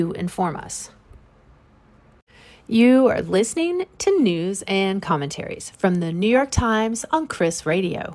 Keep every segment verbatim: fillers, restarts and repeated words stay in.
inform us. You are listening to news and commentaries from the New York Times on Chris Radio.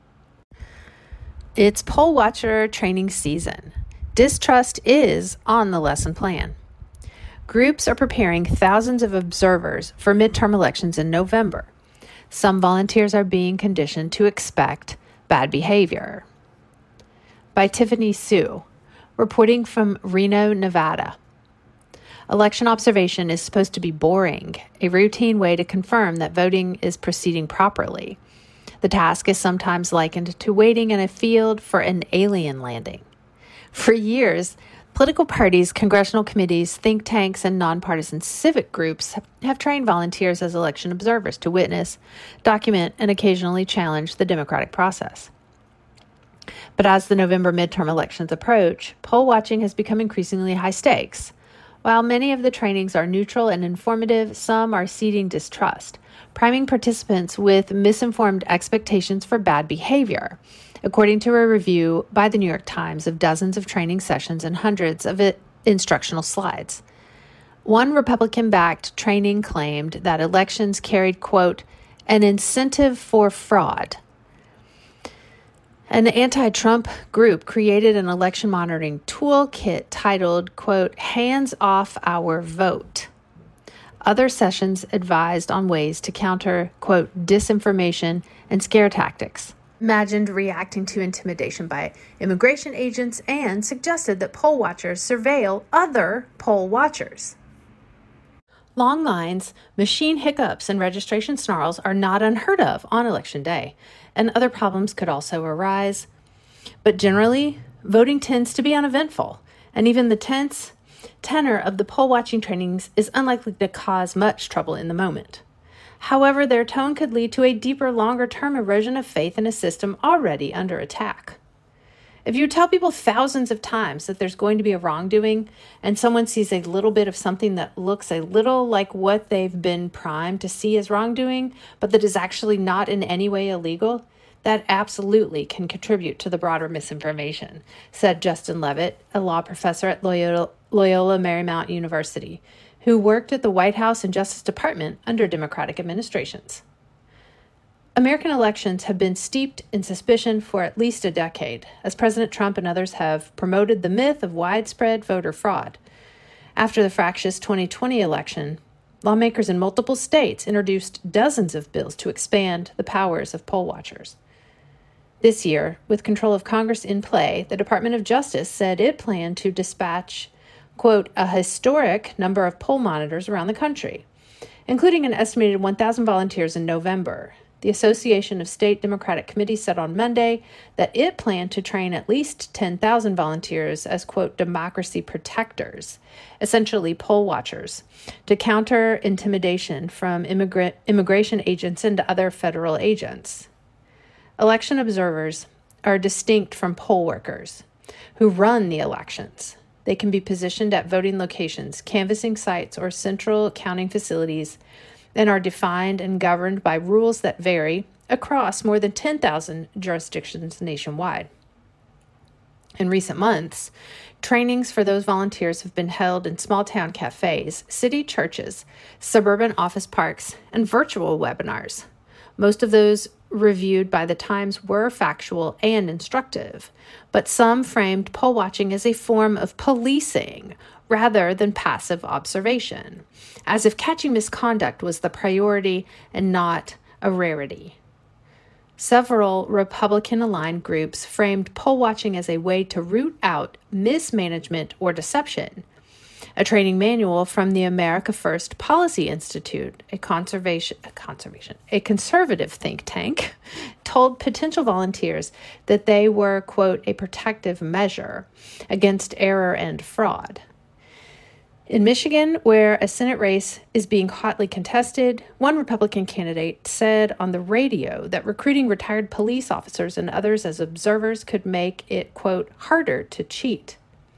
It's poll watcher training season. Distrust is on the lesson plan. Groups are preparing thousands of observers for midterm elections in November. Some volunteers are being conditioned to expect bad behavior. By Tiffany Sue, reporting from Reno, Nevada. Election observation is supposed to be boring, a routine way to confirm that voting is proceeding properly. The task is sometimes likened to waiting in a field for an alien landing. For years, political parties, congressional committees, think tanks, and nonpartisan civic groups have trained volunteers as election observers to witness, document, and occasionally challenge the democratic process. But as the November midterm elections approach, poll watching has become increasingly high stakes. While many of the trainings are neutral and informative, some are seeding distrust, priming participants with misinformed expectations for bad behavior, according to a review by the New York Times of dozens of training sessions and hundreds of instructional slides. One Republican-backed training claimed that elections carried, quote, an incentive for fraud. An anti-Trump group created an election monitoring toolkit titled, quote, Hands Off Our Vote. Other sessions advised on ways to counter, quote, disinformation and scare tactics, imagined reacting to intimidation by immigration agents, and suggested that poll watchers surveil other poll watchers. Long lines, machine hiccups, and registration snarls are not unheard of on Election Day, and other problems could also arise. But generally, voting tends to be uneventful, and even the tense tenor of the poll-watching trainings is unlikely to cause much trouble in the moment. However, their tone could lead to a deeper, longer-term erosion of faith in a system already under attack. If you tell people thousands of times that there's going to be a wrongdoing and someone sees a little bit of something that looks a little like what they've been primed to see as wrongdoing, but that is actually not in any way illegal, that absolutely can contribute to the broader misinformation, said Justin Levitt, a law professor at Loyola, Loyola Marymount University, who worked at the White House and Justice Department under Democratic administrations. American elections have been steeped in suspicion for at least a decade, as President Trump and others have promoted the myth of widespread voter fraud. After the fractious twenty twenty election, lawmakers in multiple states introduced dozens of bills to expand the powers of poll watchers. This year, with control of Congress in play, the Department of Justice said it planned to dispatch, quote, a historic number of poll monitors around the country, including an estimated one thousand volunteers in November. The Association of State Democratic Committees said on Monday that it planned to train at least ten thousand volunteers as, quote, democracy protectors, essentially poll watchers, to counter intimidation from immigrant, immigration agents and other federal agents. Election observers are distinct from poll workers who run the elections. They can be positioned at voting locations, canvassing sites, or central counting facilities, and are defined and governed by rules that vary across more than ten thousand jurisdictions nationwide. In recent months, trainings for those volunteers have been held in small-town cafes, city churches, suburban office parks, and virtual webinars. Most of those reviewed by the Times were factual and instructive, but some framed poll watching as a form of policing rather than passive observation, as if catching misconduct was the priority and not a rarity. Several Republican-aligned groups framed poll watching as a way to root out mismanagement or deception. A training manual from the America First Policy Institute, a conservation, a conservation, a conservative think tank, told potential volunteers that they were, quote, a protective measure against error and fraud. In Michigan, where a Senate race is being hotly contested, one Republican candidate said on the radio that recruiting retired police officers and others as observers could make it, quote, harder to cheat.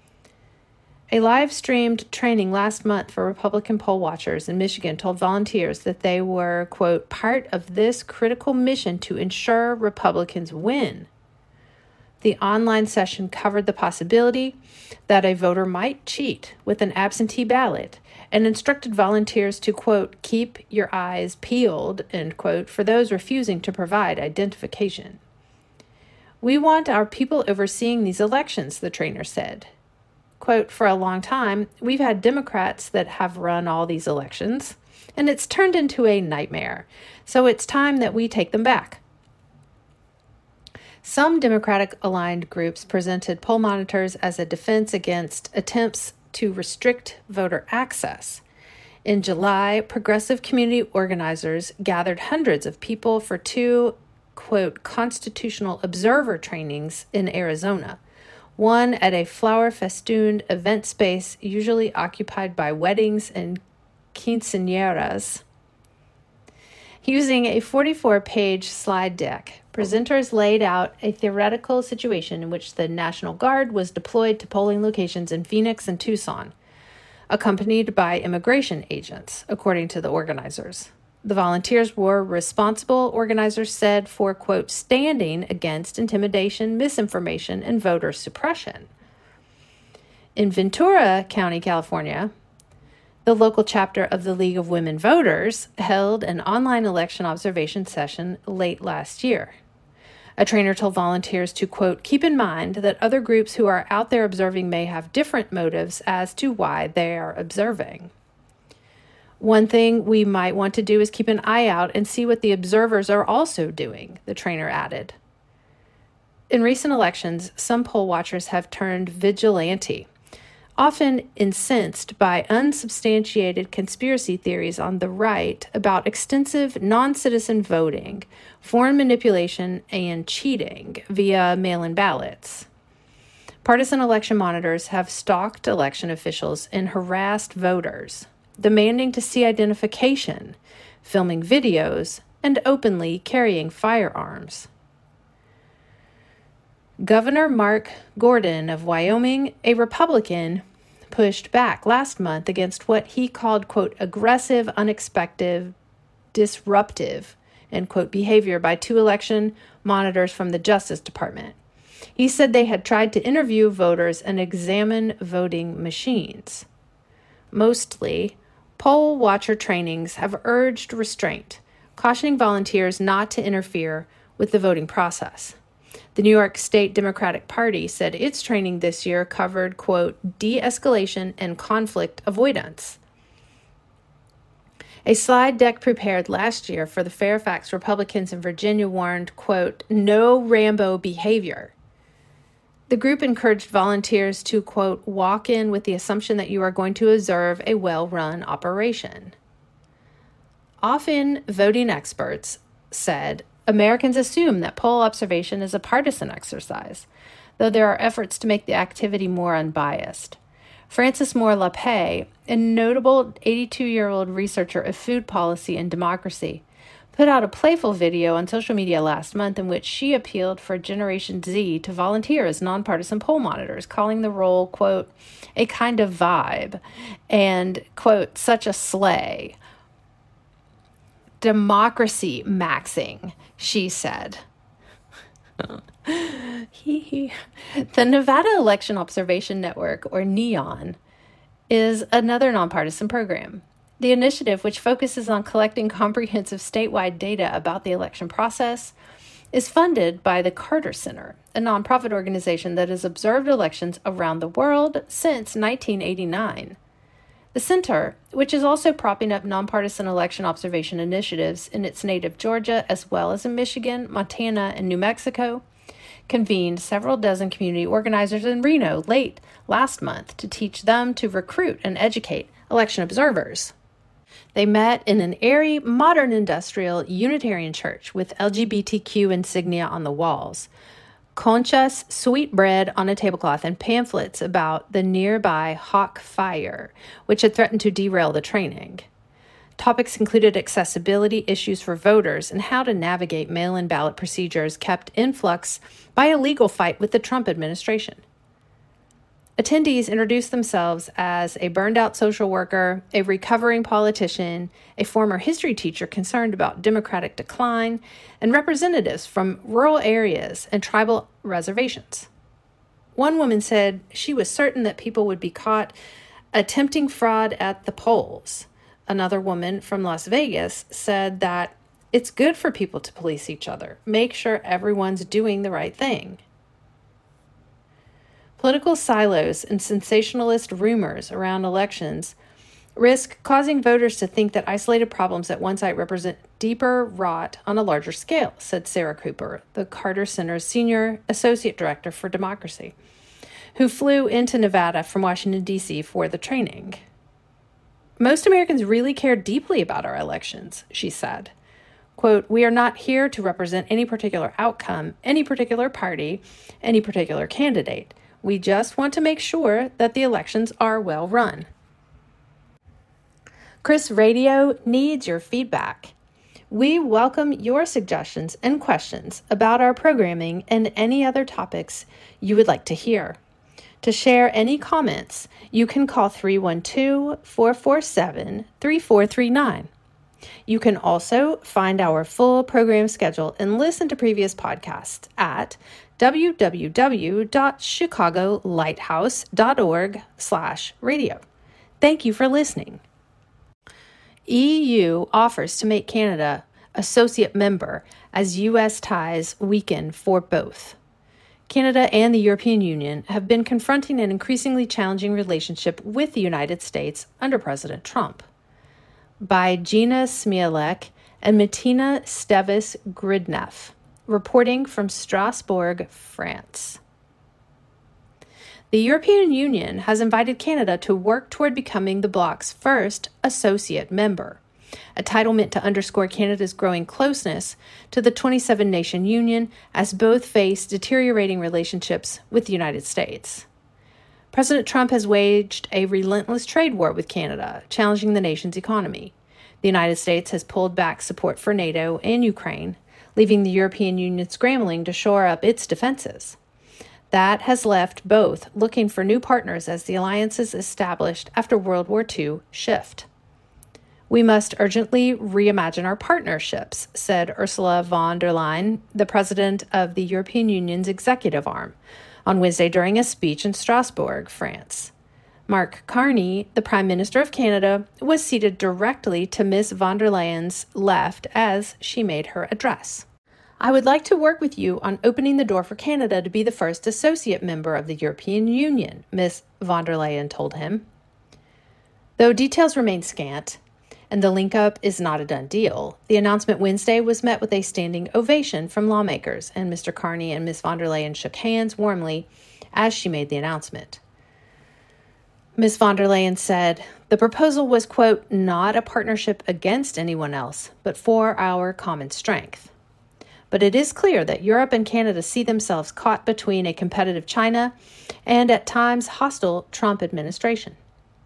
A live-streamed training last month for Republican poll watchers in Michigan told volunteers that they were, quote, part of this critical mission to ensure Republicans win. The online session covered the possibility that a voter might cheat with an absentee ballot and instructed volunteers to, quote, keep your eyes peeled, end quote, for those refusing to provide identification. We want our people overseeing these elections, the trainer said. Quote, for a long time, we've had Democrats that have run all these elections, and it's turned into a nightmare. So it's time that we take them back. Some Democratic-aligned groups presented poll monitors as a defense against attempts to restrict voter access. In July, progressive community organizers gathered hundreds of people for two, quote, constitutional observer trainings in Arizona, one at a flower-festooned event space usually occupied by weddings and quinceañeras. Using a forty-four page slide deck, presenters laid out a theoretical situation in which the National Guard was deployed to polling locations in Phoenix and Tucson, accompanied by immigration agents, according to the organizers. The volunteers were responsible, organizers said, for, quote, standing against intimidation, misinformation, and voter suppression. In Ventura County, California, the local chapter of the League of Women Voters held an online election observation session late last year. A trainer told volunteers to, quote, keep in mind that other groups who are out there observing may have different motives as to why they are observing. One thing we might want to do is keep an eye out and see what the observers are also doing, the trainer added. In recent elections, some poll watchers have turned vigilante, often incensed by unsubstantiated conspiracy theories on the right about extensive non-citizen voting, foreign manipulation, and cheating via mail-in ballots. Partisan election monitors have stalked election officials and harassed voters, demanding to see identification, filming videos, and openly carrying firearms. Governor Mark Gordon of Wyoming, a Republican, pushed back last month against what he called, quote, aggressive, unexpected, disruptive, end quote, behavior by two election monitors from the Justice Department. He said they had tried to interview voters and examine voting machines. Mostly, poll watcher trainings have urged restraint, cautioning volunteers not to interfere with the voting process. The New York State Democratic Party said its training this year covered, quote, de-escalation and conflict avoidance. A slide deck prepared last year for the Fairfax Republicans in Virginia warned, quote, no Rambo behavior. The group encouraged volunteers to, quote, walk in with the assumption that you are going to observe a well-run operation. Often, voting experts said, Americans assume that poll observation is a partisan exercise, though there are efforts to make the activity more unbiased. Frances Moore LaPay, a notable eighty-two-year-old researcher of food policy and democracy, put out a playful video on social media last month in which she appealed for Generation Z to volunteer as nonpartisan poll monitors, calling the role, quote, a kind of vibe, and, quote, such a sleigh. Democracy maxing, she said. The Nevada Election Observation Network, or NEON, is another nonpartisan program. The initiative, which focuses on collecting comprehensive statewide data about the election process, is funded by the Carter Center, a nonprofit organization that has observed elections around the world since nineteen eighty-nine. The center, which is also propping up nonpartisan election observation initiatives in its native Georgia as well as in Michigan, Montana, and New Mexico, convened several dozen community organizers in Reno late last month to teach them to recruit and educate election observers. They met in an airy, modern industrial Unitarian church with L G B T Q insignia on the walls, conchas, sweet bread on a tablecloth, and pamphlets about the nearby Hawk Fire, which had threatened to derail the training. Topics included accessibility issues for voters and how to navigate mail-in ballot procedures kept in flux by a legal fight with the Trump administration. Attendees introduced themselves as a burned-out social worker, a recovering politician, a former history teacher concerned about democratic decline, and representatives from rural areas and tribal reservations. One woman said she was certain that people would be caught attempting fraud at the polls. Another woman from Las Vegas said that it's good for people to police each other, make sure everyone's doing the right thing. Political silos and sensationalist rumors around elections risk causing voters to think that isolated problems at one site represent deeper rot on a larger scale, said Sarah Cooper, the Carter Center's Senior Associate Director for Democracy, who flew into Nevada from Washington, D C for the training. Most Americans really care deeply about our elections, she said. Quote, we are not here to represent any particular outcome, any particular party, any particular candidate. We just want to make sure that the elections are well run. Chris Radio needs your feedback. We welcome your suggestions and questions about our programming and any other topics you would like to hear. To share any comments, you can call three one two, four four seven, three four three nine. You can also find our full program schedule and listen to previous podcasts at w w w dot chicago lighthouse dot org slash radio. Thank you for listening. E U offers to make Canada associate member as U S ties weaken for both. Canada and the European Union have been confronting an increasingly challenging relationship with the United States under President Trump. By Gina Smialek and Martina Stevis-Gridneff, reporting from Strasbourg, France. The European Union has invited Canada to work toward becoming the bloc's first associate member, a title meant to underscore Canada's growing closeness to the twenty-seven nation union as both face deteriorating relationships with the United States. President Trump has waged a relentless trade war with Canada, challenging the nation's economy. The United States has pulled back support for NATO and Ukraine, leaving the European Union scrambling to shore up its defenses. That has left both looking for new partners as the alliances established after World War Two shift. We must urgently reimagine our partnerships, said Ursula von der Leyen, the president of the European Union's executive arm, on Wednesday during a speech in Strasbourg, France. Mark Carney, the Prime Minister of Canada, was seated directly to Miz von der Leyen's left as she made her address. I would like to work with you on opening the door for Canada to be the first associate member of the European Union, Miz von der Leyen told him. Though details remain scant, and the link-up is not a done deal, the announcement Wednesday was met with a standing ovation from lawmakers, and Mister Carney and Miz von der Leyen shook hands warmly as she made the announcement. Miz von der Leyen said, the proposal was, quote, not a partnership against anyone else, but for our common strength. But it is clear that Europe and Canada see themselves caught between a competitive China and at times hostile Trump administration.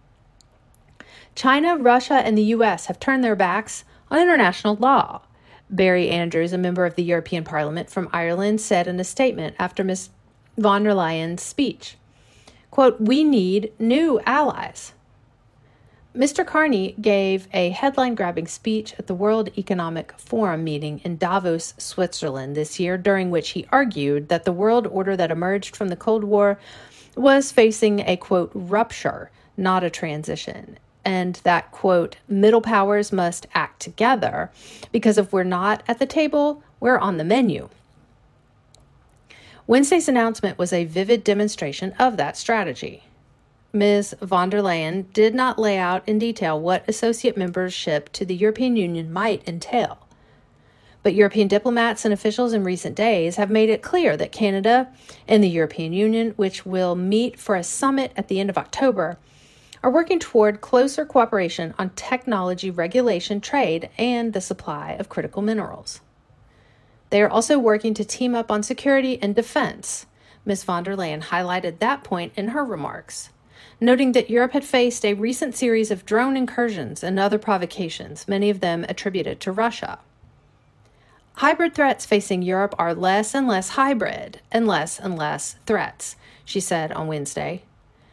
China, Russia, and the U S have turned their backs on international law, Barry Andrews, a member of the European Parliament from Ireland, said in a statement after Miz von der Leyen's speech. Quote, we need new allies. Mister Carney gave a headline-grabbing speech at the World Economic Forum meeting in Davos, Switzerland this year, during which he argued that the world order that emerged from the Cold War was facing a, quote, rupture, not a transition, and that, quote, middle powers must act together because if we're not at the table, we're on the menu. Wednesday's announcement was a vivid demonstration of that strategy. Miz von der Leyen did not lay out in detail what associate membership to the European Union might entail. But European diplomats and officials in recent days have made it clear that Canada and the European Union, which will meet for a summit at the end of October, are working toward closer cooperation on technology regulation, trade, and the supply of critical minerals. They are also working to team up on security and defense. Miz von der Leyen highlighted that point in her remarks, noting that Europe had faced a recent series of drone incursions and other provocations, many of them attributed to Russia. Hybrid threats facing Europe are less and less hybrid and less and less threats, she said on Wednesday.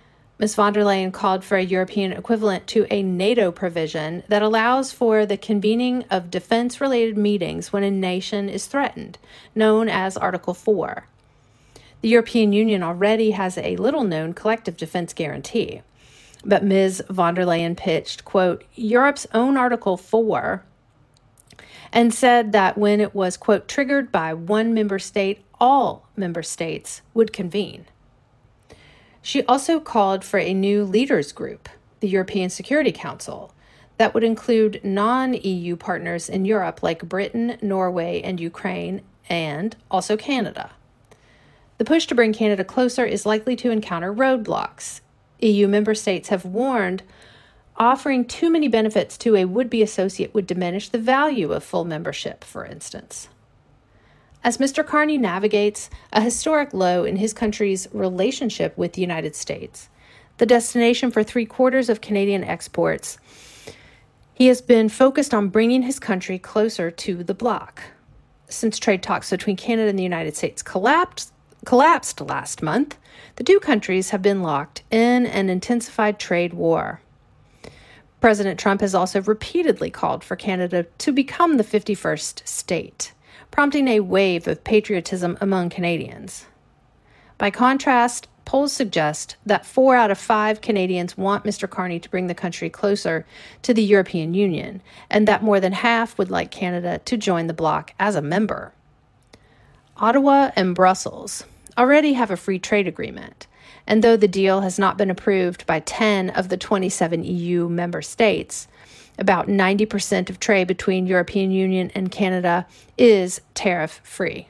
Miz von der Leyen called for a European equivalent to a NATO provision that allows for the convening of defense-related meetings when a nation is threatened, known as Article four. The European Union already has a little-known collective defense guarantee, but Miz von der Leyen pitched, quote, Europe's own Article four, and said that when it was, quote, triggered by one member state, all member states would convene. She also called for a new leaders group, the European Security Council, that would include non-E U partners in Europe like Britain, Norway, and Ukraine, and also Canada. The push to bring Canada closer is likely to encounter roadblocks. E U member states have warned offering too many benefits to a would-be associate would diminish the value of full membership, for instance. As Mister Carney navigates a historic low in his country's relationship with the United States, the destination for three-quarters of Canadian exports, he has been focused on bringing his country closer to the bloc. Since trade talks between Canada and the United States collapsed, collapsed last month, the two countries have been locked in an intensified trade war. President Trump has also repeatedly called for Canada to become the fifty-first state, prompting a wave of patriotism among Canadians. By contrast, polls suggest that four out of five Canadians want Mister Carney to bring the country closer to the European Union, and that more than half would like Canada to join the bloc as a member. Ottawa and Brussels already have a free trade agreement, and though the deal has not been approved by ten of the twenty-seven E U member states, about ninety percent of trade between European Union and Canada is tariff-free.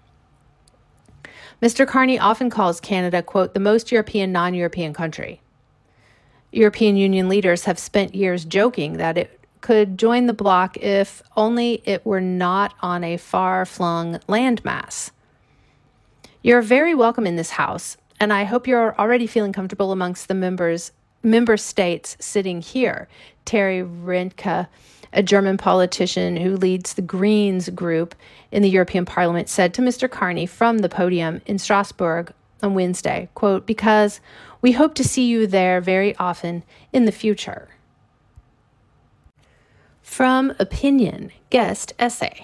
Mister Carney often calls Canada, quote, the most European non-European country. European Union leaders have spent years joking that it could join the bloc if only it were not on a far-flung landmass. You're very welcome in this House, and I hope you're already feeling comfortable amongst the members member states sitting here. Terry Rentke, a German politician who leads the Greens group in the European Parliament, said to Mister Carney from the podium in Strasbourg on Wednesday, quote, because we hope to see you there very often in the future. From Opinion, guest essay.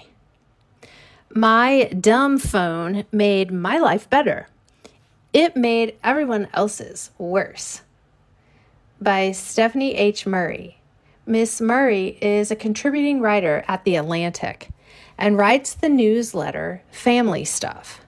My dumb phone made my life better. It made everyone else's worse. By Stephanie H. Murray. Miss Murray is a contributing writer at The Atlantic and writes the newsletter Family Stuff.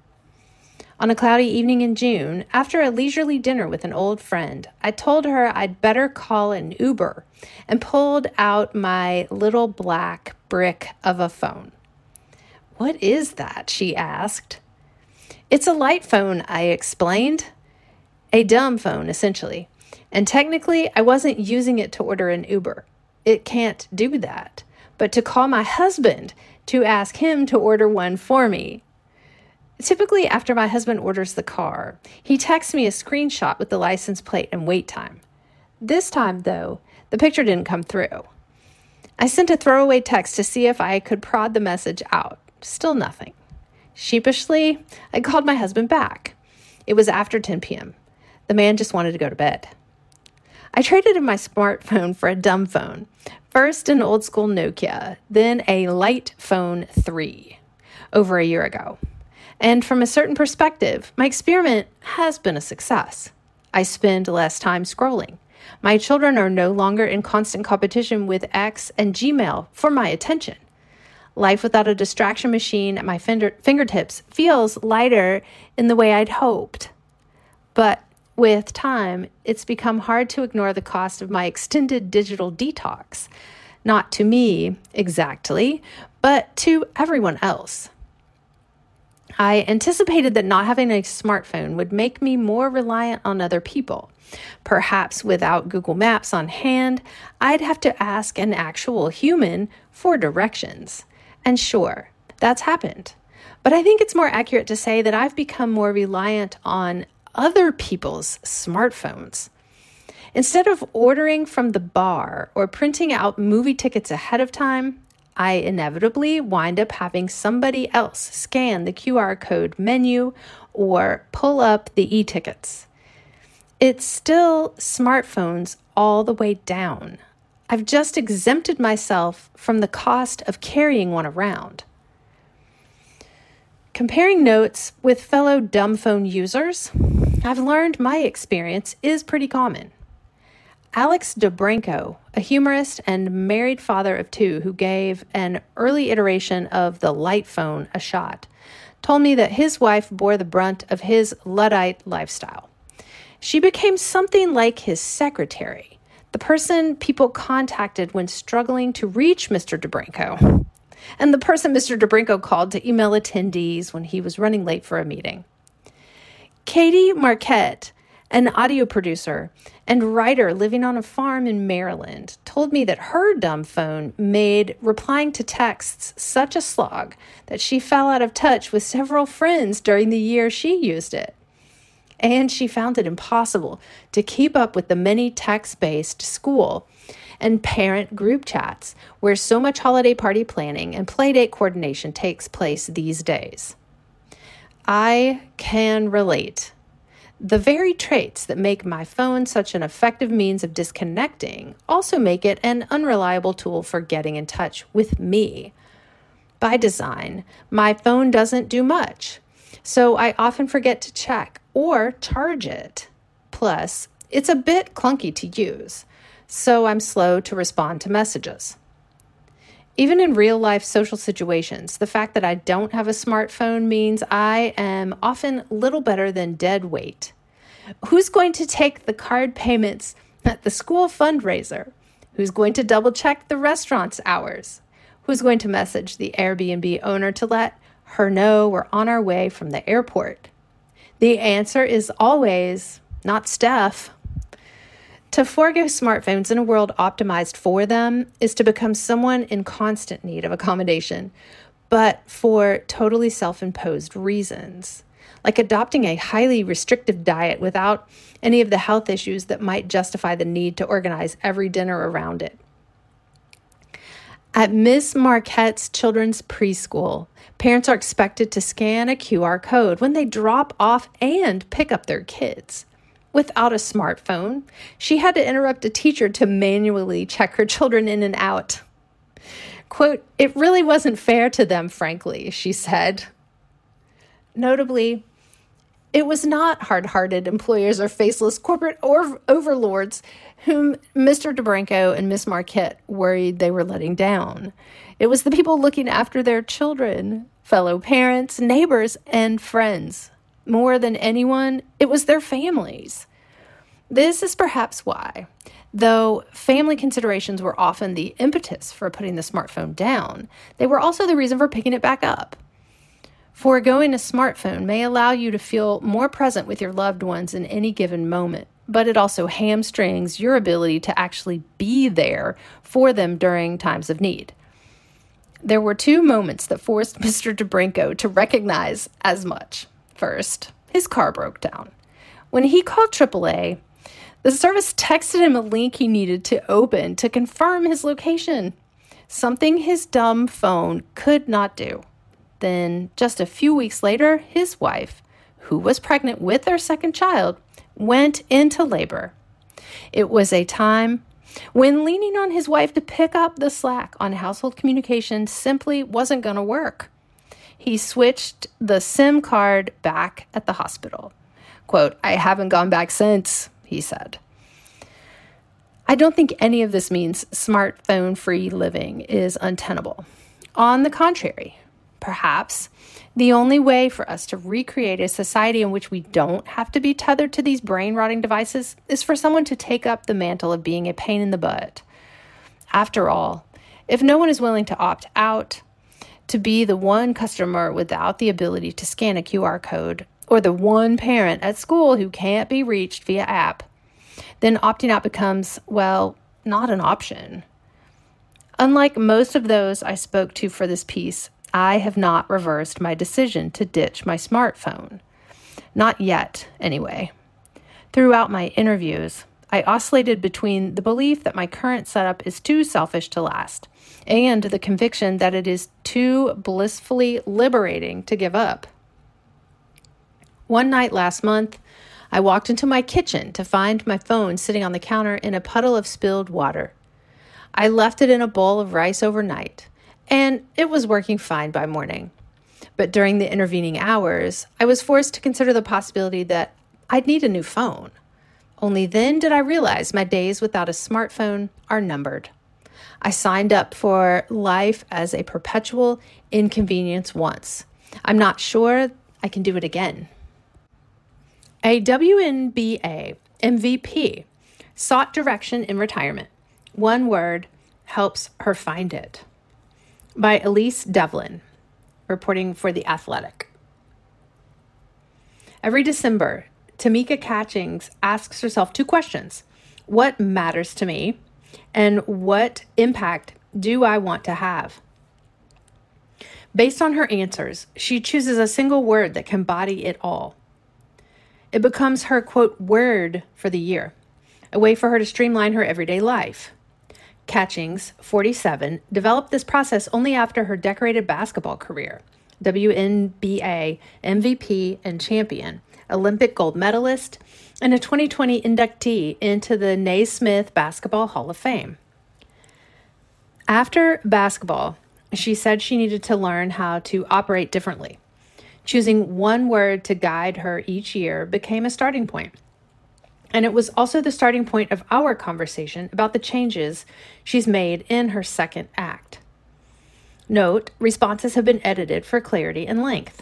On a cloudy evening in June, after a leisurely dinner with an old friend, I told her I'd better call an Uber and pulled out my little black brick of a phone. What is that? She asked. It's a light phone, I explained. A dumb phone, essentially. And technically, I wasn't using it to order an Uber. It can't do that. But to call my husband to ask him to order one for me. Typically, after my husband orders the car, he texts me a screenshot with the license plate and wait time. This time, though, the picture didn't come through. I sent a throwaway text to see if I could prod the message out. Still nothing. Sheepishly, I called my husband back. It was after ten p.m. The man just wanted to go to bed. I traded in my smartphone for a dumb phone. First an old school Nokia, then a Light Phone three over a year ago. And from a certain perspective, my experiment has been a success. I spend less time scrolling. My children are no longer in constant competition with X and Gmail for my attention. Life without a distraction machine at my finger- fingertips feels lighter in the way I'd hoped. But with time, it's become hard to ignore the cost of my extended digital detox. Not to me exactly, but to everyone else. I anticipated that not having a smartphone would make me more reliant on other people. Perhaps without Google Maps on hand, I'd have to ask an actual human for directions. And sure, that's happened. But I think it's more accurate to say that I've become more reliant on other people's smartphones. Instead of ordering from the bar or printing out movie tickets ahead of time, I inevitably wind up having somebody else scan the Q R code menu or pull up the e-tickets. It's still smartphones all the way down. I've just exempted myself from the cost of carrying one around. Comparing notes with fellow dumb phone users, I've learned my experience is pretty common. Alex DeBranco, a humorist and married father of two who gave an early iteration of the light phone a shot, told me that his wife bore the brunt of his Luddite lifestyle. She became something like his secretary, the person people contacted when struggling to reach Mister DeBranco, and the person Mister DeBranco called to email attendees when he was running late for a meeting. Katie Marquette, an audio producer and writer living on a farm in Maryland, told me that her dumb phone made replying to texts such a slog that she fell out of touch with several friends during the year she used it. And she found it impossible to keep up with the many text-based school and parent group chats where so much holiday party planning and playdate coordination takes place these days. I can relate. The very traits that make my phone such an effective means of disconnecting also make it an unreliable tool for getting in touch with me. By design, my phone doesn't do much, so I often forget to check or charge it. Plus, it's a bit clunky to use, so I'm slow to respond to messages. Even in real-life social situations, the fact that I don't have a smartphone means I am often little better than dead weight. Who's going to take the card payments at the school fundraiser? Who's going to double-check the restaurant's hours? Who's going to message the Airbnb owner to let her know we're on our way from the airport? The answer is always not Steph. To forego smartphones in a world optimized for them is to become someone in constant need of accommodation, but for totally self-imposed reasons, like adopting a highly restrictive diet without any of the health issues that might justify the need to organize every dinner around it. At Miss Marquette's children's preschool, parents are expected to scan a Q R code when they drop off and pick up their kids. Without a smartphone, she had to interrupt a teacher to manually check her children in and out. Quote, "It really wasn't fair to them, frankly," she said. Notably, it was not hard-hearted employers or faceless corporate or overlords whom Mister DeBranco and Miss Marquette worried they were letting down. It was the people looking after their children, fellow parents, neighbors, and friends. More than anyone, it was their families. This is perhaps why, though family considerations were often the impetus for putting the smartphone down, they were also the reason for picking it back up. Foregoing a smartphone may allow you to feel more present with your loved ones in any given moment, but it also hamstrings your ability to actually be there for them during times of need. There were two moments that forced Mister DeBranco to recognize as much. First, his car broke down. When he called triple A, the service texted him a link he needed to open to confirm his location, something his dumb phone could not do. Then, just a few weeks later, his wife, who was pregnant with their second child, went into labor. It was a time when leaning on his wife to pick up the slack on household communication simply wasn't going to work. He switched the SIM card back at the hospital. Quote, "I haven't gone back since," he said. I don't think any of this means smartphone-free living is untenable. On the contrary, perhaps the only way for us to recreate a society in which we don't have to be tethered to these brain-rotting devices is for someone to take up the mantle of being a pain in the butt. After all, if no one is willing to opt out, to be the one customer without the ability to scan a Q R code, or the one parent at school who can't be reached via app, then opting out becomes, well, not an option. Unlike most of those I spoke to for this piece, I have not reversed my decision to ditch my smartphone. Not yet, anyway. Throughout my interviews, I oscillated between the belief that my current setup is too selfish to last and the conviction that it is too blissfully liberating to give up. One night last month, I walked into my kitchen to find my phone sitting on the counter in a puddle of spilled water. I left it in a bowl of rice overnight, and it was working fine by morning. But during the intervening hours, I was forced to consider the possibility that I'd need a new phone. Only then did I realize my days without a smartphone are numbered. I signed up for life as a perpetual inconvenience once. I'm not sure I can do it again. A W N B A M V P sought direction in retirement. One word helps her find it. By Elise Devlin, reporting for The Athletic. Every December, Tamika Catchings asks herself two questions. What matters to me? And what impact do I want to have? Based on her answers, she chooses a single word that can embody it all. It becomes her, quote, word for the year, a way for her to streamline her everyday life. Catchings, forty-seven, developed this process only after her decorated basketball career. W N B A M V P and champion, Olympic gold medalist, and a twenty twenty inductee into the Naismith Basketball Hall of Fame. After basketball, she said she needed to learn how to operate differently. Choosing one word to guide her each year became a starting point. And it was also the starting point of our conversation about the changes she's made in her second act. Note, responses have been edited for clarity and length.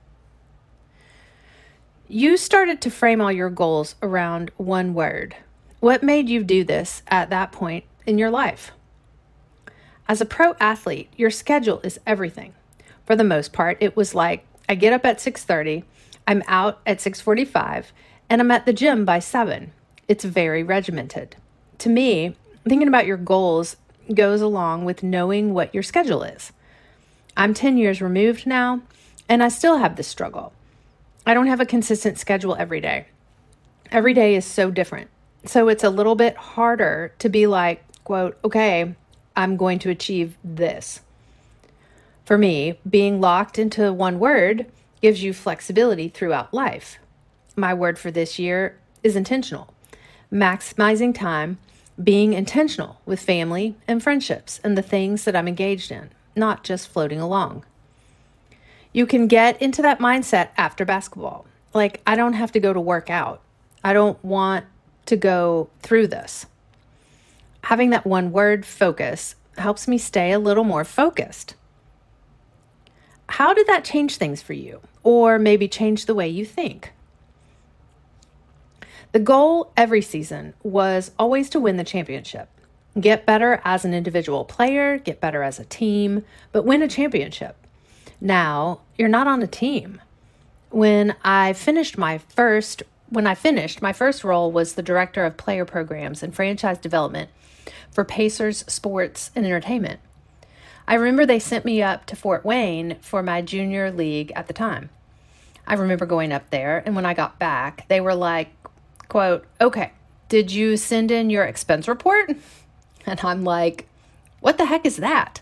You started to frame all your goals around one word. What made you do this at that point in your life? As a pro athlete, your schedule is everything. For the most part, it was like, I get up at six thirty, I'm out at six forty-five, and I'm at the gym by seven. It's very regimented. To me, thinking about your goals goes along with knowing what your schedule is. I'm ten years removed now, and I still have this struggle. I don't have a consistent schedule every day. Every day is so different. So it's a little bit harder to be like, quote, okay, I'm going to achieve this. For me, being locked into one word gives you flexibility throughout life. My word for this year is intentional. Maximizing time, being intentional with family and friendships and the things that I'm engaged in, not just floating along. You can get into that mindset after basketball. Like, I don't have to go to work out. I don't want to go through this. Having that one word focus helps me stay a little more focused. How did that change things for you? Or maybe change the way you think? The goal every season was always to win the championship. Get better as an individual player, get better as a team, but win a championship. Now, you're not on a team. When I finished my first, when I finished, my first role was the director of player programs and franchise development for Pacers Sports and Entertainment. I remember they sent me up to Fort Wayne for my junior league at the time. I remember going up there, and when I got back, they were like, quote, okay, did you send in your expense report? And I'm like, what the heck is that?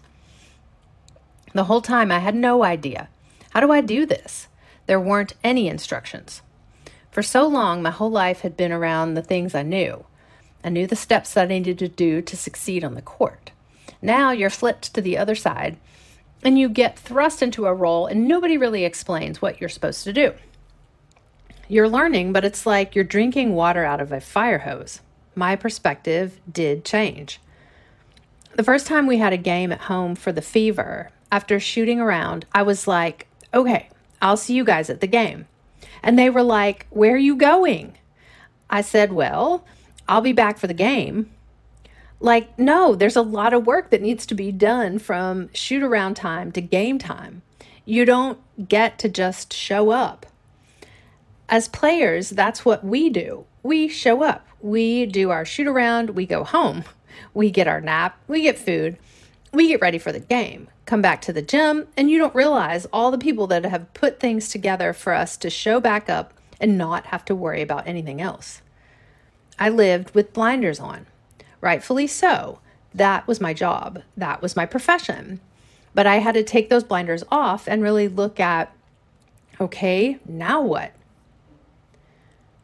The whole time I had no idea. How do I do this? There weren't any instructions. For so long, my whole life had been around the things I knew. I knew the steps that I needed to do to succeed on the court. Now you're flipped to the other side, and you get thrust into a role, and nobody really explains what you're supposed to do. You're learning, but it's like you're drinking water out of a fire hose. My perspective did change. The first time we had a game at home for the Fever, after shooting around, I was like, okay, I'll see you guys at the game. And they were like, where are you going? I said, well, I'll be back for the game. Like, no, there's a lot of work that needs to be done from shoot around time to game time. You don't get to just show up. As players, that's what we do. We show up. We do our shoot around. We go home. We get our nap. We get food. We get ready for the game. Come back to the gym, and you don't realize all the people that have put things together for us to show back up and not have to worry about anything else. I lived with blinders on. Rightfully so. That was my job. That was my profession. But I had to take those blinders off and really look at, okay, now what?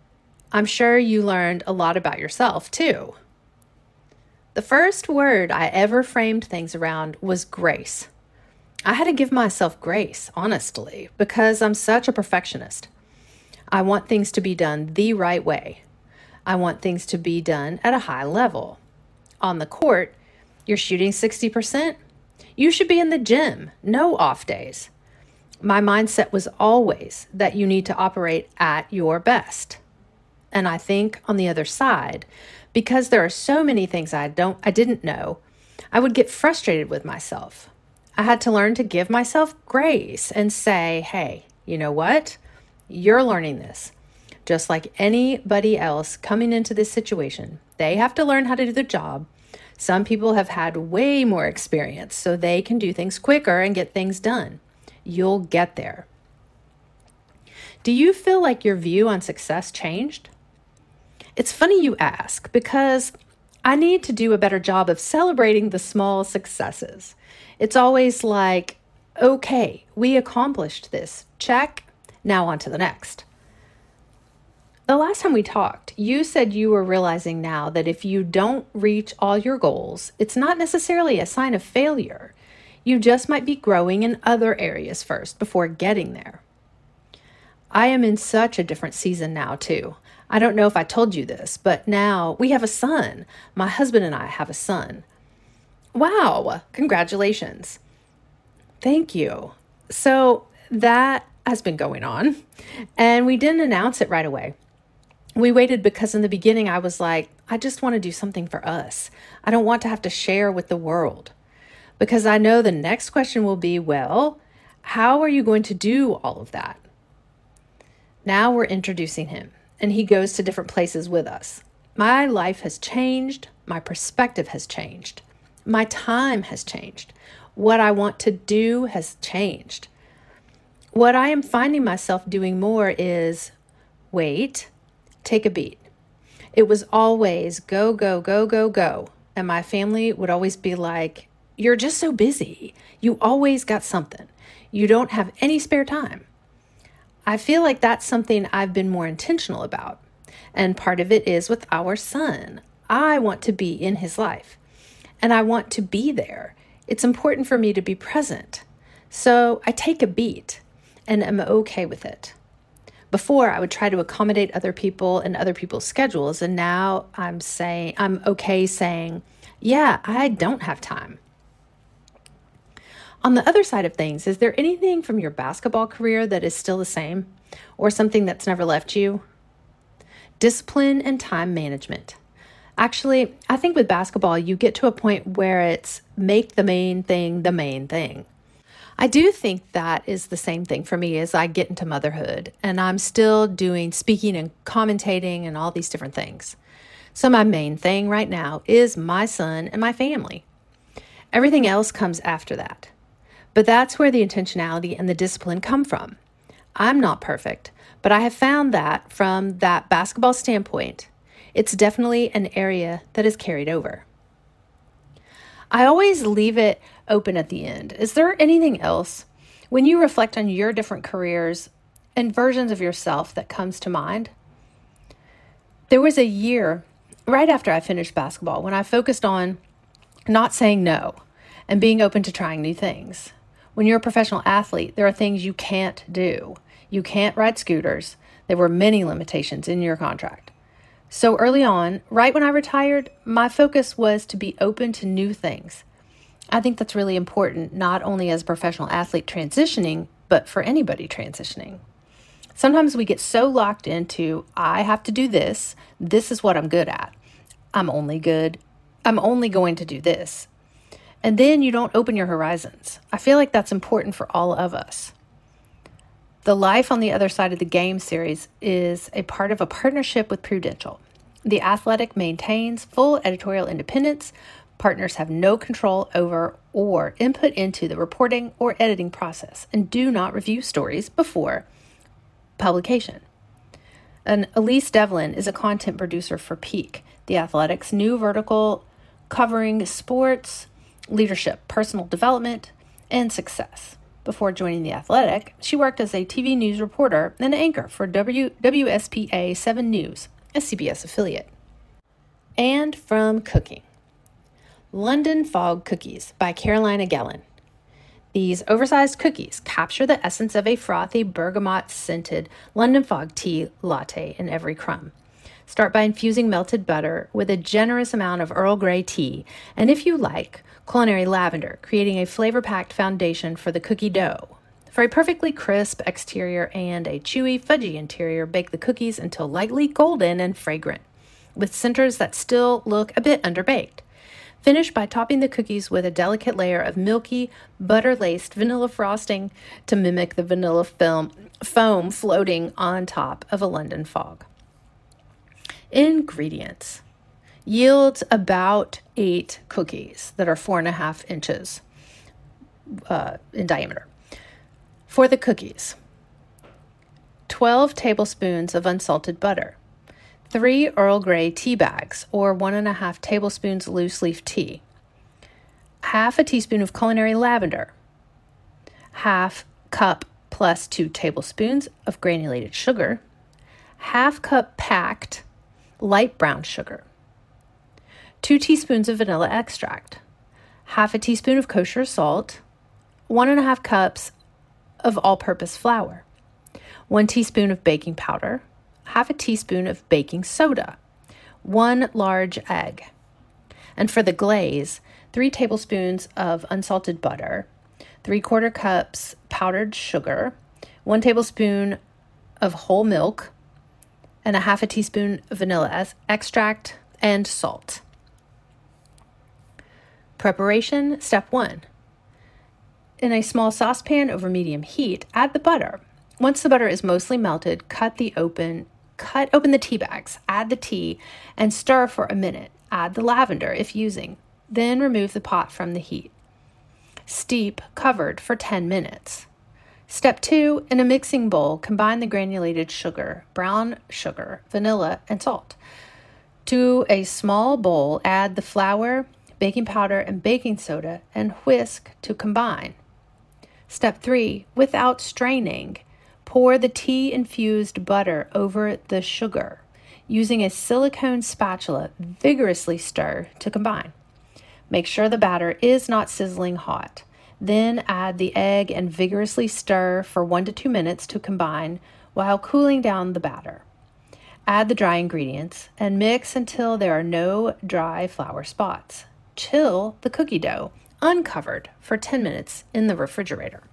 I'm sure you learned a lot about yourself too. The first word I ever framed things around was grace. I had to give myself grace, honestly, because I'm such a perfectionist. I want things to be done the right way. I want things to be done at a high level. On the court, you're shooting sixty percent. You should be in the gym, no off days. My mindset was always that you need to operate at your best. And I think on the other side, because there are so many things I don't I didn't know, I would get frustrated with myself. I had to learn to give myself grace and say, hey, you know what? You're learning this. Just like anybody else coming into this situation, they have to learn how to do the job. Some people have had way more experience, so they can do things quicker and get things done. You'll get there. Do you feel like your view on success changed? It's funny you ask, because I need to do a better job of celebrating the small successes. It's always like, okay, we accomplished this. Check. Now on to the next. The last time we talked, you said you were realizing now that if you don't reach all your goals, it's not necessarily a sign of failure. You just might be growing in other areas first before getting there. I am in such a different season now, too. I don't know if I told you this, but now we have a son. My husband and I have a son. Wow, congratulations. Thank you. So that has been going on, and we didn't announce it right away. We waited because in the beginning I was like, I just want to do something for us. I don't want to have to share with the world, because I know the next question will be, well, how are you going to do all of that? Now we're introducing him, and he goes to different places with us. My life has changed. My perspective has changed. My time has changed. What I want to do has changed. What I am finding myself doing more is wait, take a beat. It was always go, go, go, go, go. And my family would always be like, you're just so busy. You always got something. You don't have any spare time. I feel like that's something I've been more intentional about. And part of it is with our son. I want to be in his life, and I want to be there. It's important for me to be present. So I take a beat and am okay with it. Before, I would try to accommodate other people and other people's schedules, and now I'm saying I'm okay saying, yeah, I don't have time. On the other side of things, is there anything from your basketball career that is still the same, or something that's never left you? Discipline and time management. Actually, I think with basketball, you get to a point where it's make the main thing the main thing. I do think that is the same thing for me as I get into motherhood, and I'm still doing speaking and commentating and all these different things. So my main thing right now is my son and my family. Everything else comes after that. But that's where the intentionality and the discipline come from. I'm not perfect, but I have found that from that basketball standpoint, it's definitely an area that is carried over. I always leave it open at the end. Is there anything else, when you reflect on your different careers and versions of yourself, that comes to mind? There was a year right after I finished basketball when I focused on not saying no and being open to trying new things. When you're a professional athlete, there are things you can't do. You can't ride scooters. There were many limitations in your contract. So early on, right when I retired, my focus was to be open to new things. I think that's really important, not only as a professional athlete transitioning, but for anybody transitioning. Sometimes we get so locked into, I have to do this. This is what I'm good at. I'm only good. I'm only going to do this. And then you don't open your horizons. I feel like that's important for all of us. The Life on the Other Side of the Game series is a part of a partnership with Prudential. The Athletic maintains full editorial independence. Partners have no control over or input into the reporting or editing process and do not review stories before publication. And Elise Devlin is a content producer for Peak, The Athletic's new vertical covering sports, leadership, personal development, and success. Before joining The Athletic, she worked as a T V news reporter and anchor for W S P A seven News a C B S affiliate. And from cooking. London Fog Cookies by Carolina Gellin. These oversized cookies capture the essence of a frothy, bergamot-scented London Fog tea latte in every crumb. Start by infusing melted butter with a generous amount of Earl Grey tea, and if you like, culinary lavender, creating a flavor-packed foundation for the cookie dough. For a perfectly crisp exterior and a chewy, fudgy interior, bake the cookies until lightly golden and fragrant, with centers that still look a bit underbaked. Finish by topping the cookies with a delicate layer of milky, butter-laced vanilla frosting to mimic the vanilla film, foam floating on top of a London fog. Ingredients. Yields about eight cookies that are four and a half inches uh, in diameter. For the cookies, twelve tablespoons of unsalted butter, three Earl Grey tea bags, or one and a half tablespoons loose leaf tea, half a teaspoon of culinary lavender, half cup plus two tablespoons of granulated sugar, half cup packed light brown sugar, two teaspoons of vanilla extract, half a teaspoon of kosher salt, one and a half cups of all-purpose flour, one teaspoon of baking powder, half a teaspoon of baking soda, one large egg. And for the glaze, three tablespoons of unsalted butter, three quarter cups powdered sugar, one tablespoon of whole milk, and a half a teaspoon of vanilla extract and salt. Preparation, step one. In a small saucepan over medium heat, add the butter. Once the butter is mostly melted, cut the open Cut open the tea bags, add the tea, and stir for a minute. Add the lavender if using. Then remove the pot from the heat. Steep covered for ten minutes. Step two, in a mixing bowl, combine the granulated sugar, brown sugar, vanilla, and salt. To a small bowl, add the flour, baking powder, and baking soda, and whisk to combine. Step three, without straining, pour the tea-infused butter over the sugar. Using a silicone spatula, vigorously stir to combine. Make sure the batter is not sizzling hot. Then add the egg and vigorously stir for one to two minutes to combine while cooling down the batter. Add the dry ingredients and mix until there are no dry flour spots. Chill the cookie dough uncovered for ten minutes in the refrigerator.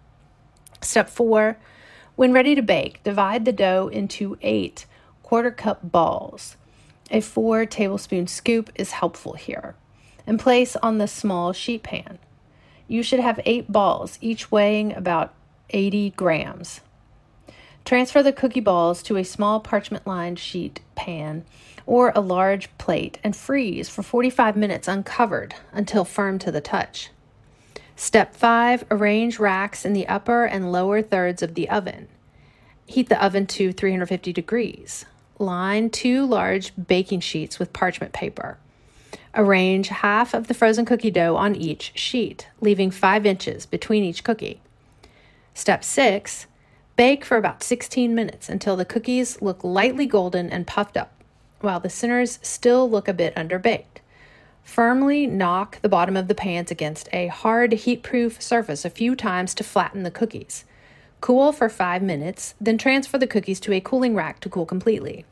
Step four, when ready to bake, divide the dough into eight quarter cup balls. A four tablespoon scoop is helpful here, and place on the small sheet pan. You should have eight balls, each weighing about eighty grams. Transfer the cookie balls to a small parchment-lined sheet pan or a large plate and freeze for forty-five minutes uncovered until firm to the touch. Step five, arrange racks in the upper and lower thirds of the oven. Heat the oven to three hundred fifty degrees. Line two large baking sheets with parchment paper. Arrange half of the frozen cookie dough on each sheet, leaving five inches between each cookie. Step six, bake for about sixteen minutes until the cookies look lightly golden and puffed up, while the centers still look a bit underbaked. Firmly knock the bottom of the pans against a hard, heat-proof surface a few times to flatten the cookies. Cool for five minutes, then transfer the cookies to a cooling rack to cool completely.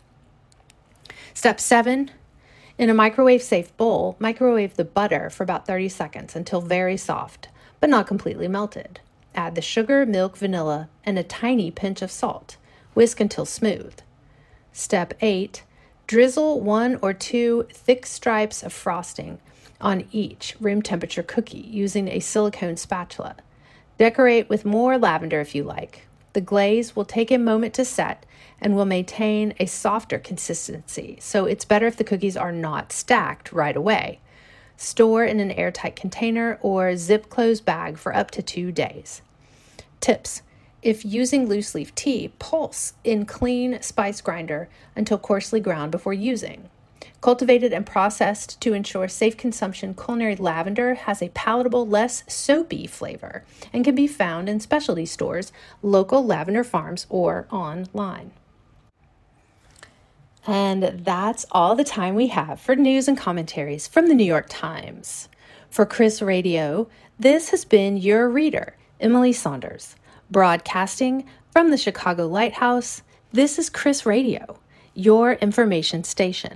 Step seven, in a microwave-safe bowl, microwave the butter for about thirty seconds until very soft, but not completely melted. Add the sugar, milk, vanilla, and a tiny pinch of salt. Whisk until smooth. Step eight, drizzle one or two thick stripes of frosting on each room temperature cookie using a silicone spatula. Decorate with more lavender if you like. The glaze will take a moment to set and will maintain a softer consistency, so it's better if the cookies are not stacked right away. Store in an airtight container or zip-closed bag for up to two days. Tips. If using loose leaf tea, pulse in clean spice grinder until coarsely ground before using. Cultivated and processed to ensure safe consumption, culinary lavender has a palatable, less soapy flavor and can be found in specialty stores, local lavender farms, or online. And that's all the time we have for news and commentaries from the New York Times. For Chris Radio, this has been your reader, Emily Saunders. Broadcasting from the Chicago Lighthouse, this is Chris Radio, your information station.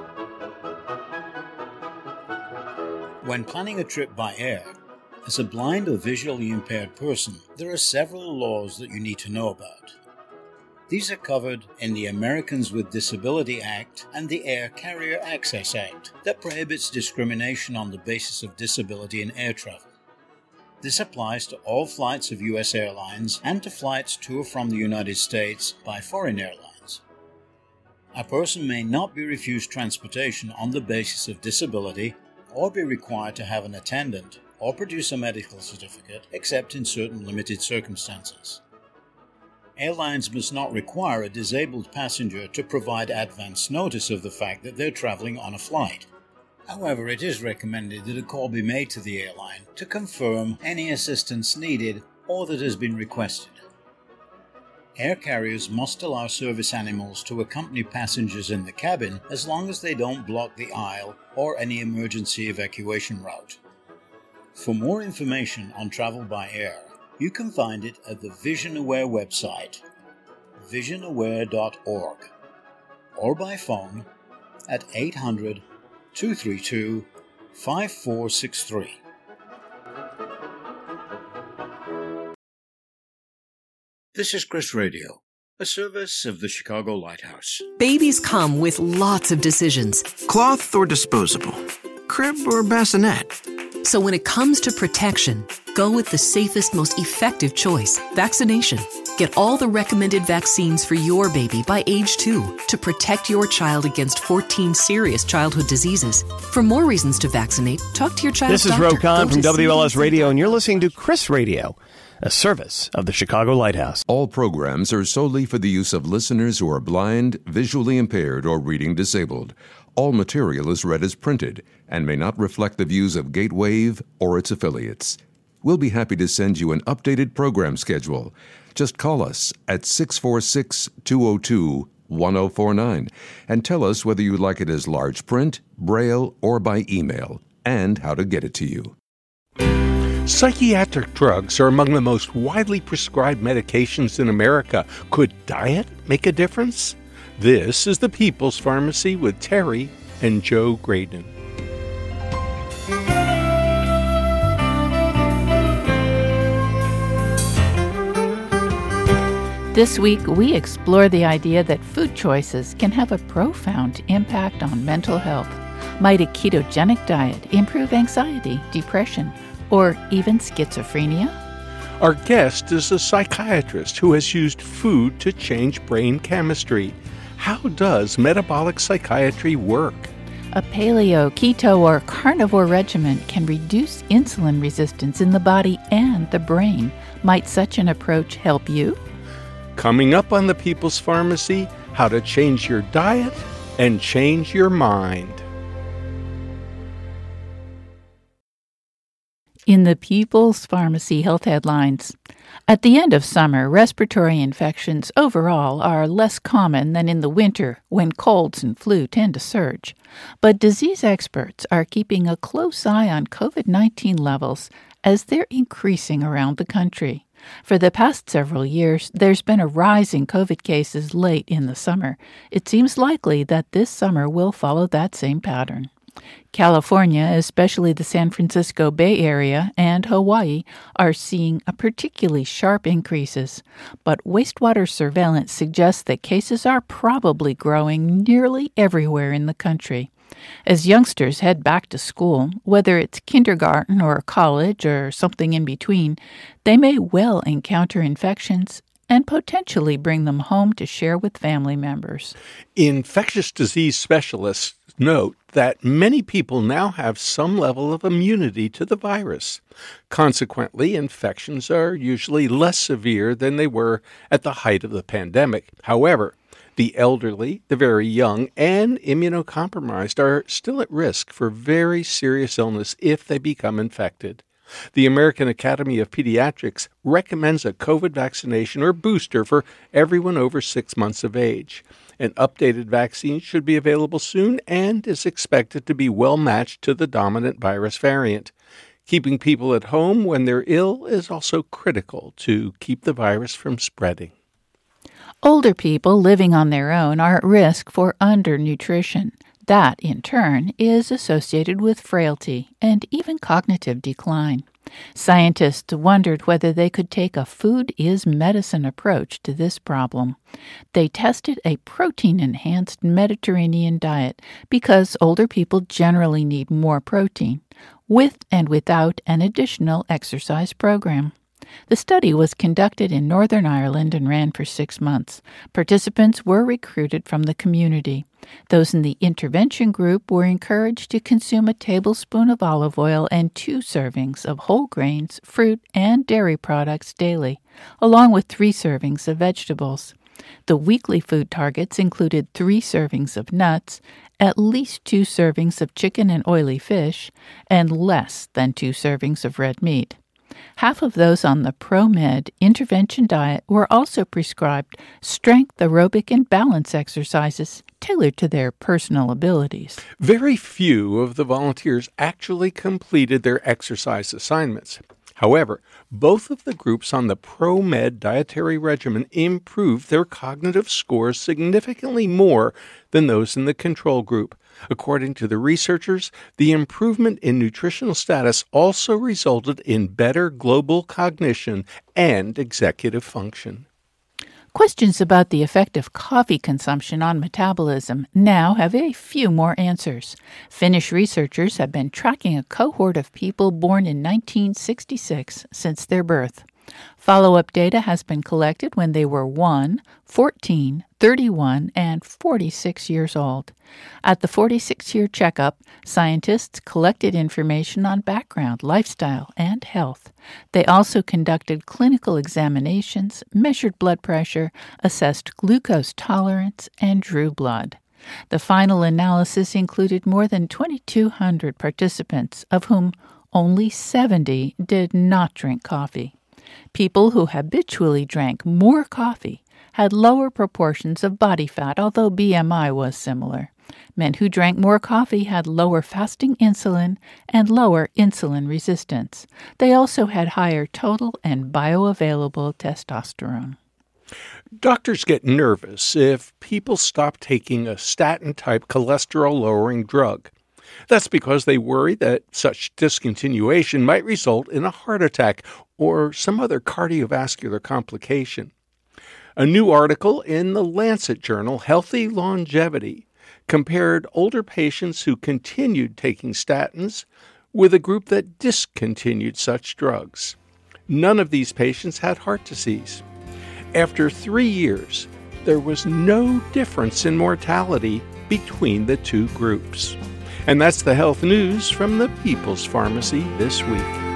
When planning a trip by air, as a blind or visually impaired person, there are several laws that you need to know about. These are covered in the Americans with Disability Act and the Air Carrier Access Act that prohibits discrimination on the basis of disability in air travel. This applies to all flights of U S airlines and to flights to or from the United States by foreign airlines. A person may not be refused transportation on the basis of disability or be required to have an attendant or produce a medical certificate except in certain limited circumstances. Airlines must not require a disabled passenger to provide advance notice of the fact that they're traveling on a flight. However, it is recommended that a call be made to the airline to confirm any assistance needed or that has been requested. Air carriers must allow service animals to accompany passengers in the cabin as long as they don't block the aisle or any emergency evacuation route. For more information on travel by air, you can find it at the Vision Aware website, vision aware dot org, or by phone at eight hundred, two three two, five four six three. This is Chris Radio, a service of the Chicago Lighthouse. Babies come with lots of decisions. Cloth or disposable? Crib or bassinet? So when it comes to protection, go with the safest, most effective choice, vaccination. Get all the recommended vaccines for your baby by age two to protect your child against fourteen serious childhood diseases. For more reasons to vaccinate, talk to your child's doctor. This is Ro Khan Go from to W L S C D C. Radio, and you're listening to Chris Radio, a service of the Chicago Lighthouse. All programs are solely for the use of listeners who are blind, visually impaired, or reading disabled. All material is read as printed and may not reflect the views of Gatewave or its affiliates. We'll be happy to send you an updated program schedule. Just call us at six four six, two zero two, one zero four nine and tell us whether you'd like it as large print, braille, or by email, and how to get it to you. Psychiatric drugs are among the most widely prescribed medications in America. Could diet make a difference? This is the People's Pharmacy with Terry and Joe Graydon. This week, we explore the idea that food choices can have a profound impact on mental health. Might a ketogenic diet improve anxiety, depression, or even schizophrenia? Our guest is a psychiatrist who has used food to change brain chemistry. How does metabolic psychiatry work? A paleo, keto, or carnivore regimen can reduce insulin resistance in the body and the brain. Might such an approach help you? Coming up on the People's Pharmacy, how to change your diet and change your mind. In the People's Pharmacy Health Headlines, at the end of summer, respiratory infections overall are less common than in the winter when colds and flu tend to surge. But disease experts are keeping a close eye on covid nineteen levels as they're increasing around the country. For the past several years, there's been a rise in COVID cases late in the summer. It seems likely that this summer will follow that same pattern. California, especially the San Francisco Bay Area and Hawaii, are seeing a particularly sharp increases. But wastewater surveillance suggests that cases are probably growing nearly everywhere in the country. As youngsters head back to school, whether it's kindergarten or college or something in between, they may well encounter infections and potentially bring them home to share with family members. Infectious disease specialists note that many people now have some level of immunity to the virus. Consequently, infections are usually less severe than they were at the height of the pandemic. However, the elderly, the very young, and immunocompromised are still at risk for very serious illness if they become infected. The American Academy of Pediatrics recommends a COVID vaccination or booster for everyone over six months of age. An updated vaccine should be available soon and is expected to be well matched to the dominant virus variant. Keeping people at home when they're ill is also critical to keep the virus from spreading. Older people living on their own are at risk for undernutrition. That, in turn, is associated with frailty and even cognitive decline. Scientists wondered whether they could take a food is medicine approach to this problem. They tested a protein-enhanced Mediterranean diet because older people generally need more protein, with and without an additional exercise program. The study was conducted in Northern Ireland and ran for six months. Participants were recruited from the community. Those in the intervention group were encouraged to consume a tablespoon of olive oil and two servings of whole grains, fruit, and dairy products daily, along with three servings of vegetables. The weekly food targets included three servings of nuts, at least two servings of chicken and oily fish, and less than two servings of red meat. Half of those on the ProMed intervention diet were also prescribed strength, aerobic, and balance exercises tailored to their personal abilities. Very few of the volunteers actually completed their exercise assignments. However, both of the groups on the ProMed dietary regimen improved their cognitive scores significantly more than those in the control group. According to the researchers, the improvement in nutritional status also resulted in better global cognition and executive function. Questions about the effect of coffee consumption on metabolism now have a few more answers. Finnish researchers have been tracking a cohort of people born in nineteen sixty-six since their birth. Follow-up data has been collected when they were one, fourteen, thirty-one, and forty-six years old. At the forty-six-year checkup, scientists collected information on background, lifestyle, and health. They also conducted clinical examinations, measured blood pressure, assessed glucose tolerance, and drew blood. The final analysis included more than twenty-two hundred participants, of whom only seventy did not drink coffee. People who habitually drank more coffee had lower proportions of body fat, although B M I was similar. Men who drank more coffee had lower fasting insulin and lower insulin resistance. They also had higher total and bioavailable testosterone. Doctors get nervous if people stop taking a statin-type cholesterol-lowering drug. That's because they worry that such discontinuation might result in a heart attack or some other cardiovascular complication. A new article in the Lancet journal, Healthy Longevity, compared older patients who continued taking statins with a group that discontinued such drugs. None of these patients had heart disease. After three years, there was no difference in mortality between the two groups. And that's the health news from the People's Pharmacy this week.